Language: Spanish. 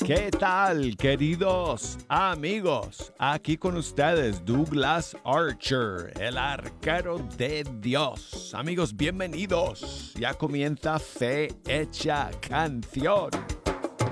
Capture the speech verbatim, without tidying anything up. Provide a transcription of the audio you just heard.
¿Qué tal, queridos amigos? Aquí con ustedes Douglas Archer, el arquero de Dios. Amigos, bienvenidos. Ya comienza Fe Hecha Canción.